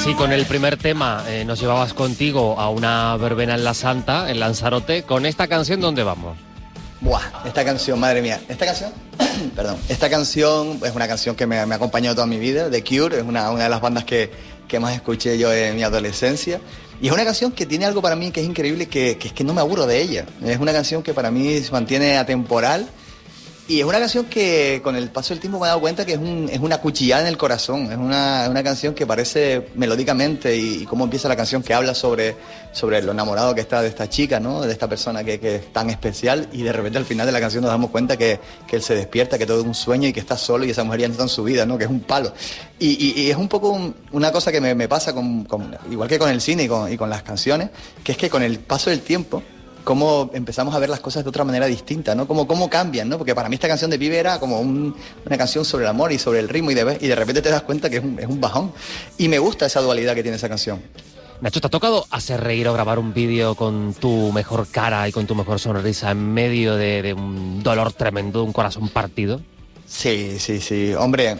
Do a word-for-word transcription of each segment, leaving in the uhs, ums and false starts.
Si con el primer tema eh, nos llevabas contigo a una verbena en la Santa, en Lanzarote, con esta canción, ¿dónde vamos? Buah, esta canción, madre mía. Esta canción, perdón, esta canción es una canción que me, me ha acompañado toda mi vida. The Cure es una, una de las bandas que, que más escuché yo en mi adolescencia. Y es una canción que tiene algo para mí que es increíble, que, que es que no me aburro de ella. Es una canción que para mí se mantiene atemporal. Y es una canción que con el paso del tiempo me he dado cuenta que es, un, es una cuchillada en el corazón. Es una, una canción que parece melódicamente y, y cómo empieza la canción, que habla sobre, sobre lo enamorado que está de esta chica, ¿no? De esta persona que, que es tan especial, y de repente al final de la canción nos damos cuenta que, que él se despierta, que todo es un sueño y que está solo y esa mujer ya no está en su vida, ¿no? Que es un palo. Y, y, y es un poco un, una cosa que me, me pasa con, con, igual que con el cine y con, y con las canciones, que es que con el paso del tiempo cómo empezamos a ver las cosas de otra manera distinta, ¿no? Cómo, cómo cambian, ¿no? Porque para mí esta canción de Pibe era como un, una canción sobre el amor y sobre el ritmo, y de, y de repente te das cuenta que es un, es un bajón. Y me gusta esa dualidad que tiene esa canción. Nacho, ¿te ha tocado hacer reír o grabar un vídeo con tu mejor cara y con tu mejor sonrisa en medio de, de un dolor tremendo, de un corazón partido? Sí, sí, sí. Hombre,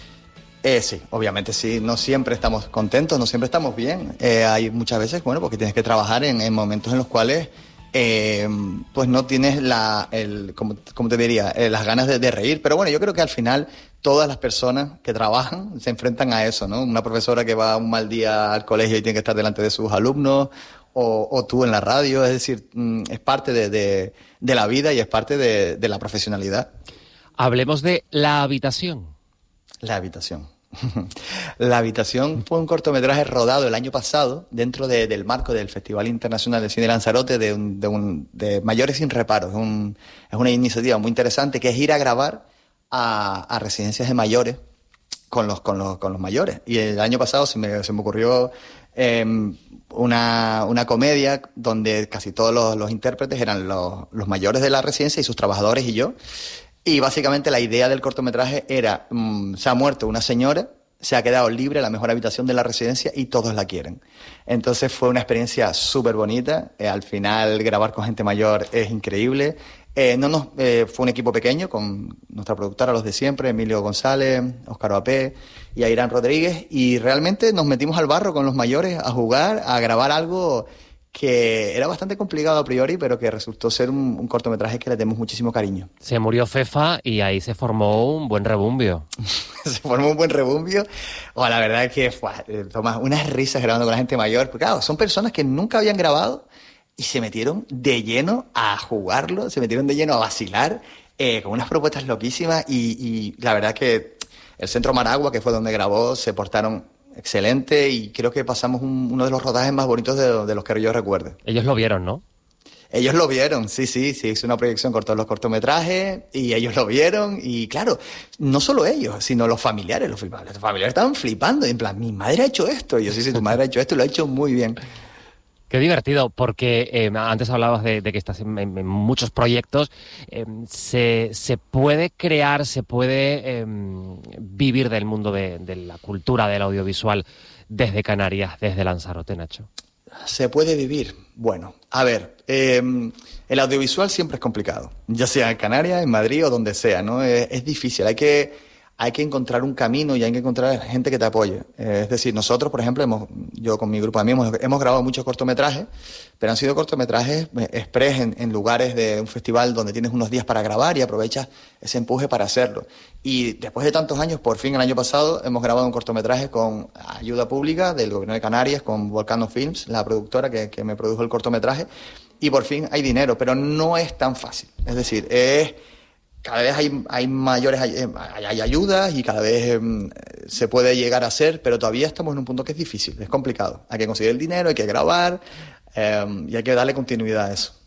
eh, sí, obviamente sí. No siempre estamos contentos, no siempre estamos bien. Eh, hay muchas veces, bueno, porque tienes que trabajar en, en momentos en los cuales Eh, pues no tienes la, el, como, como te diría, eh, las ganas de, de reír. Pero bueno, yo creo que al final todas las personas que trabajan se enfrentan a eso, ¿no? Una profesora que va un mal día al colegio y tiene que estar delante de sus alumnos, o, o tú en la radio, es decir, es parte de, de, de la vida y es parte de, de la profesionalidad. Hablemos de La habitación. La habitación. La habitación fue un cortometraje rodado el año pasado dentro de, del marco del Festival Internacional de Cine de Lanzarote de, un, de, un, de Mayores Sin Reparos. Es, un, es una iniciativa muy interesante, que es ir a grabar a, a residencias de mayores con los, con los, con los mayores. Y el año pasado se me, se me ocurrió eh, una, una comedia donde casi todos los, los intérpretes eran los, los mayores de la residencia y sus trabajadores y yo. Y básicamente la idea del cortometraje era, mmm, se ha muerto una señora, se ha quedado libre la mejor habitación de la residencia y todos la quieren. Entonces fue una experiencia súper bonita. Eh, al final grabar con gente mayor es increíble. Eh, no nos, eh, fue un equipo pequeño con nuestra productora, los de siempre, Emilio González, Óscar Oapé y Airán Rodríguez, y realmente nos metimos al barro con los mayores a jugar, a grabar algo que era bastante complicado a priori, pero que resultó ser un, un cortometraje que le tenemos muchísimo cariño. Se murió Fefa y ahí se formó un buen rebumbio. Se formó un buen rebumbio. Oh, la verdad es que fue, tomas unas risas grabando con la gente mayor, porque claro, son personas que nunca habían grabado y se metieron de lleno a jugarlo, se metieron de lleno a vacilar, eh, con unas propuestas loquísimas, y, y la verdad es que el Centro Maragua, que fue donde grabó, se portaron excelente, y creo que pasamos un, uno de los rodajes más bonitos de, de los que yo recuerdo. Ellos lo vieron, ¿no? Ellos lo vieron, sí, sí, sí, hice una proyección con todos los cortometrajes y ellos lo vieron, y claro, no solo ellos, sino los familiares, los familiares, los familiares estaban flipando, en plan, mi madre ha hecho esto, y yo, sí, sí, tu madre ha hecho esto y lo ha hecho muy bien. Qué divertido, porque eh, antes hablabas de, de que estás en, en, en muchos proyectos. Eh, se, se puede crear, se puede eh, vivir del mundo de, de la cultura, del audiovisual, desde Canarias, desde Lanzarote, Nacho. Se puede vivir. Bueno, a ver, eh, el audiovisual siempre es complicado, ya sea en Canarias, en Madrid o donde sea, ¿no? Es, es difícil, hay que... hay que encontrar un camino y hay que encontrar gente que te apoye. Eh, es decir, nosotros, por ejemplo, hemos, yo con mi grupo de amigos hemos, hemos grabado muchos cortometrajes, pero han sido cortometrajes express en, en lugares de un festival donde tienes unos días para grabar y aprovechas ese empuje para hacerlo. Y después de tantos años, por fin el año pasado, hemos grabado un cortometraje con ayuda pública del Gobierno de Canarias, con Volcano Films, la productora que, que me produjo el cortometraje, y por fin hay dinero, pero no es tan fácil. Es decir, es... cada vez hay, hay mayores hay, hay ayudas y cada vez eh, se puede llegar a hacer, pero todavía estamos en un punto que es difícil, es complicado. Hay que conseguir el dinero, hay que grabar eh, y hay que darle continuidad a eso.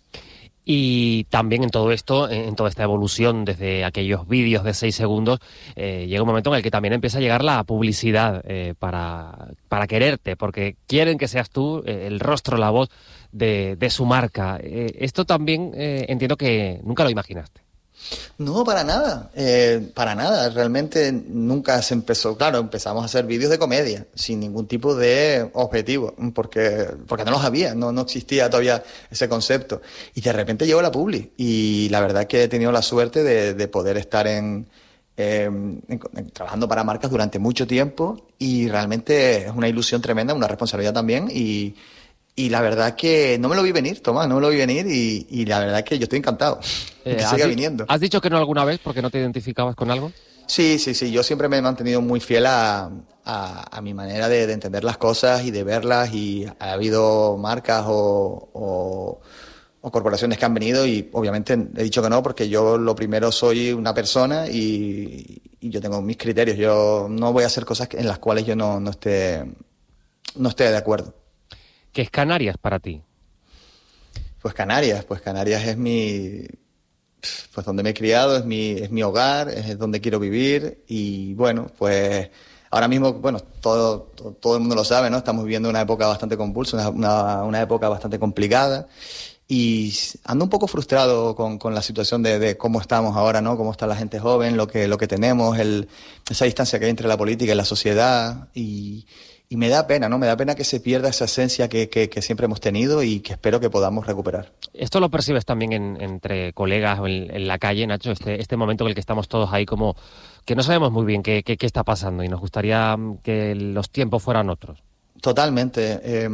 Y también en todo esto, en toda esta evolución desde aquellos vídeos de seis segundos, eh, llega un momento en el que también empieza a llegar la publicidad eh, para, para quererte, porque quieren que seas tú eh, el rostro, la voz de, de su marca. Eh, esto también eh, entiendo que nunca lo imaginaste. No, para nada, eh, para nada, realmente nunca se empezó, claro, empezamos a hacer vídeos de comedia, sin ningún tipo de objetivo, porque, porque no los había, no, no existía todavía ese concepto, y de repente llegó la publi, y la verdad que he tenido la suerte de, de poder estar en, eh, en, en, trabajando para marcas durante mucho tiempo y realmente es una ilusión tremenda, una responsabilidad también y, y la verdad que no me lo vi venir, Tomás, no me lo vi venir y, y la verdad que yo estoy encantado eh, que siga viniendo. ¿Has dicho que no alguna vez porque no te identificabas con algo? Sí, sí, sí, yo siempre me he mantenido muy fiel a, a, a mi manera de, de entender las cosas y de verlas y ha habido marcas o, o, o corporaciones que han venido y obviamente he dicho que no porque yo lo primero soy una persona y, y yo tengo mis criterios, yo no voy a hacer cosas en las cuales yo no, no, esté, no esté de acuerdo. ¿Qué es Canarias para ti? Pues Canarias, pues Canarias es mi... pues donde me he criado, es mi, es mi hogar, es donde quiero vivir y bueno, pues ahora mismo, bueno, todo, todo, todo el mundo lo sabe, ¿no? Estamos viviendo una época bastante convulsa, una, una, una época bastante complicada y ando un poco frustrado con, con la situación de, de cómo estamos ahora, ¿no? Cómo está la gente joven, lo que, lo que tenemos, el, esa distancia que hay entre la política y la sociedad y... Y me da pena, ¿no? Me da pena que se pierda esa esencia que, que, que siempre hemos tenido y que espero que podamos recuperar. ¿Esto lo percibes también en, entre colegas o en, en la calle, Nacho? Este, este momento en el que estamos todos ahí como que no sabemos muy bien qué, qué, qué está pasando y nos gustaría que los tiempos fueran otros. Totalmente. Eh,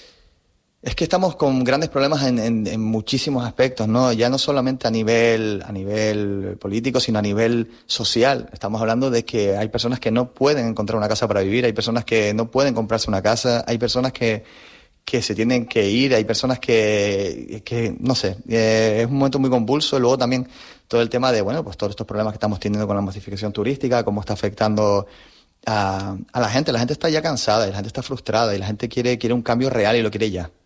es que estamos con grandes problemas en, en, en muchísimos aspectos, ¿no? Ya no solamente a nivel, a nivel político, sino a nivel social. Estamos hablando de que hay personas que no pueden encontrar una casa para vivir, hay personas que no pueden comprarse una casa, hay personas que, que se tienen que ir, hay personas que, que no sé, eh, es un momento muy convulso. Luego también todo el tema de, bueno, pues todos estos problemas que estamos teniendo con la masificación turística, cómo está afectando a, a la gente. La gente está ya cansada y la gente está frustrada y la gente quiere, quiere un cambio real y lo quiere ya.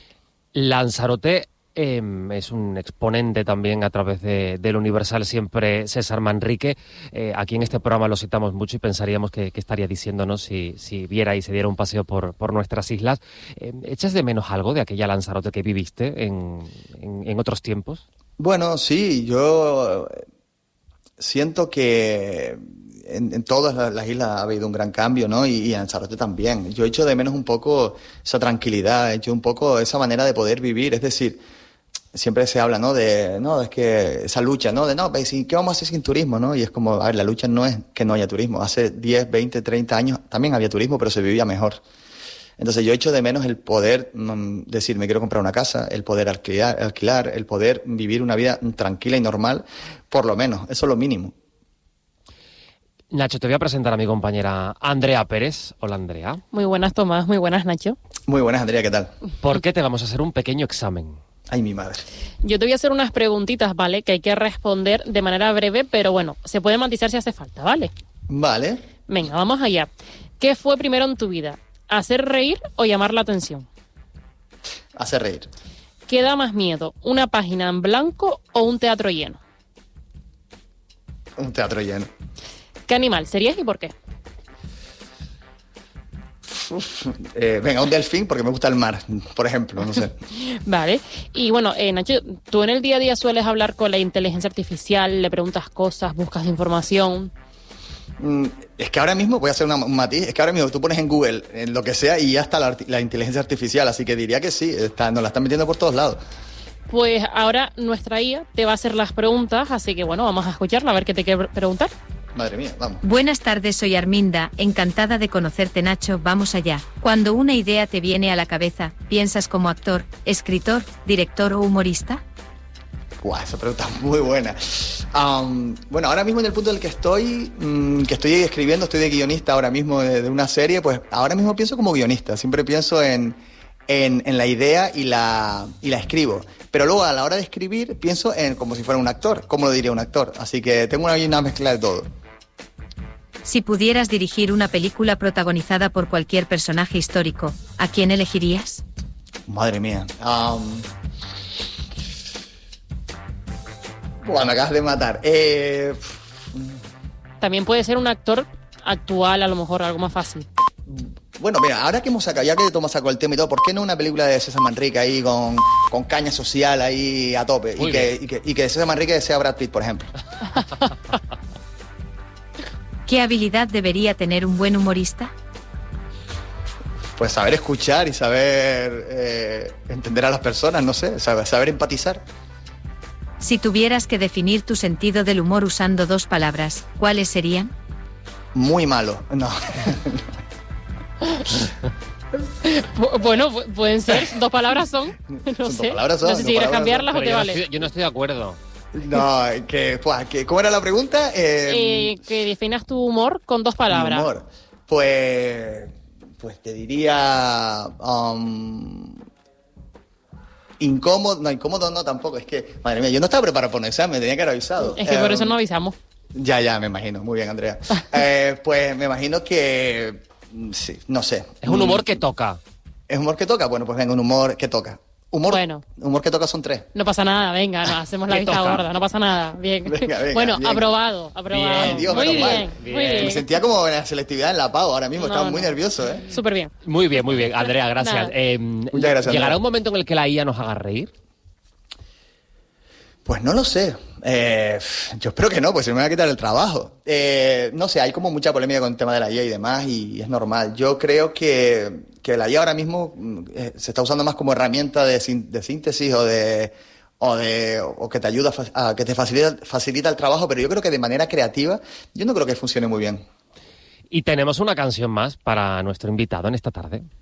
Lanzarote eh, es un exponente también a través de, del Universal siempre César Manrique. Eh, aquí en este programa lo citamos mucho y pensaríamos que, que estaría diciéndonos si, si viera y se diera un paseo por, por nuestras islas. Eh, ¿Echas de menos algo de aquella Lanzarote que viviste en, en, en otros tiempos? Bueno, sí, yo siento que en, en todas las, las islas ha habido un gran cambio, ¿no? Y, y en Lanzarote también. Yo echo de menos un poco esa tranquilidad, echo un poco esa manera de poder vivir. Es decir, siempre se habla, ¿no? De, no, es que esa lucha, ¿no? De, no, ¿qué vamos a hacer sin turismo, no? Y es como, a ver, la lucha no es que no haya turismo. Hace diez, veinte, treinta años también había turismo, pero se vivía mejor. Entonces yo echo de menos el poder mmm, decir, me quiero comprar una casa, el poder alquilar, alquilar, el poder vivir una vida tranquila y normal, por lo menos, eso es lo mínimo. Nacho, te voy a presentar a mi compañera Andrea Pérez. Hola, Andrea. Muy buenas, Tomás. Muy buenas, Nacho. Muy buenas, Andrea. ¿Qué tal? ¿Por qué te vamos a hacer un pequeño examen? Ay, mi madre. Yo te voy a hacer unas preguntitas, ¿vale? Que hay que responder de manera breve, pero bueno, se puede matizar si hace falta, ¿vale? Vale. Venga, vamos allá. ¿Qué fue primero en tu vida? ¿Hacer reír o llamar la atención? Hacer reír. ¿Qué da más miedo? ¿Una página en blanco o un teatro lleno? Un teatro lleno. ¿Qué animal serías y por qué? Uf, eh, venga, un delfín porque me gusta el mar, por ejemplo, no sé. Vale. Y bueno, eh, Nacho, ¿tú en el día a día sueles hablar con la inteligencia artificial? ¿Le preguntas cosas? ¿Buscas información? Mm, es que ahora mismo, voy a hacer una, un matiz, es que ahora mismo tú pones en Google en lo que sea y ya está la, la inteligencia artificial, así que diría que sí, está, nos la están metiendo por todos lados. Pues ahora nuestra I A te va a hacer las preguntas, así que bueno, vamos a escucharla a ver qué te quiere preguntar. Madre mía, vamos. Buenas tardes, soy Arminda, encantada de conocerte, Nacho, vamos allá. Cuando una idea te viene a la cabeza, ¿piensas como actor, escritor, director o humorista? Guau, esa pregunta es muy buena. Um, bueno, ahora mismo en el punto en el que estoy, mmm, que estoy escribiendo, estoy de guionista ahora mismo de, de una serie, pues ahora mismo pienso como guionista, siempre pienso en, en, en la idea y la, y la escribo. Pero luego a la hora de escribir pienso en como si fuera un actor, como lo diría un actor. Así que tengo una, una mezcla de todo. Si pudieras dirigir una película protagonizada por cualquier personaje histórico, ¿a quién elegirías? Madre mía. Um... Buah, me acabas de matar. Eh... También puede ser un actor actual, a lo mejor algo más fácil. Bueno, mira, ahora que hemos sacado, ya que Tomás sacó el tema y todo, ¿por qué no una película de César Manrique ahí con, con caña social ahí a tope? Y que, y, que, y que César Manrique sea Brad Pitt, por ejemplo. ¿Qué habilidad debería tener un buen humorista? Pues saber escuchar y saber eh, entender a las personas, no sé, saber, saber empatizar. Si tuvieras que definir tu sentido del humor usando dos palabras, ¿cuáles serían? Muy malo. No. Bueno, pueden ser, dos palabras son, no Son sé, dos palabras son, no sé si dos quieres palabras cambiarlas Pero o te yo, no vale. estoy, yo no estoy de acuerdo. No, que, pues, que ¿cómo era la pregunta? Eh, Eh, que definas tu humor con dos mi palabras. humor. Pues, pues te diría um, incómodo, no, incómodo no tampoco, es que, madre mía, yo no estaba preparado para un examen, tenía que haber avisado. Es que por Eh, eso no avisamos. Ya, ya, me imagino, muy bien, Andrea. Eh, pues me imagino que, sí, no sé. Es un humor que toca. ¿Es humor que toca? Bueno, pues venga, un humor que toca. Humor, Bueno. humor que toca son tres. No pasa nada, venga, no, hacemos la ¿Qué vista toca? gorda, no pasa nada, bien. Venga, venga, bueno, bien. aprobado, aprobado. Bien, Dios, muy, menos bien, mal. muy Bien. bien, Me sentía como en la selectividad en la P A O ahora mismo, No, estaba muy no. nervioso, ¿eh? Súper bien. Muy bien, muy bien. Andrea, gracias. Nada. Eh, Muchas gracias, ¿Llegará Andrea. un momento en el que la I A nos haga reír? Pues no lo sé. Eh, yo espero que no, pues se me va a quitar el trabajo. Eh, no sé, hay como mucha polémica con el tema de la I A y demás, y es normal. Yo creo que, que la I A ahora mismo mm, eh, se está usando más como herramienta de, sin- de síntesis o de o de o que te ayuda a, fa- a que te facilita, facilita el trabajo, pero yo creo que de manera creativa, yo no creo que funcione muy bien. Y tenemos una canción más para nuestro invitado en esta tarde.